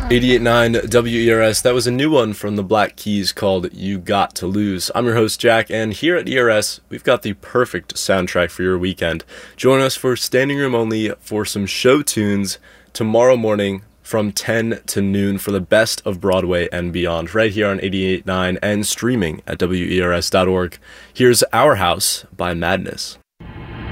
88.9 WERS. That was a new one from the Black Keys called You Got to Lose. I'm your host, Jack, and here at ERS, we've got the perfect soundtrack for your weekend. Join us for Standing Room Only for some show tunes tomorrow morning from 10 to noon for the best of Broadway and beyond, right here on 88.9 and streaming at WERS.org. Here's Our House by Madness.